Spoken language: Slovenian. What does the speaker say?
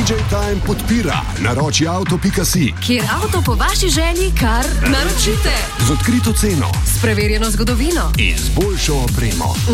DJ Time podpira naroči avto.si, kjer avto po vaši želji kar naročite. z odkrito ceno S preverjeno zgodovino in z boljšo opremo.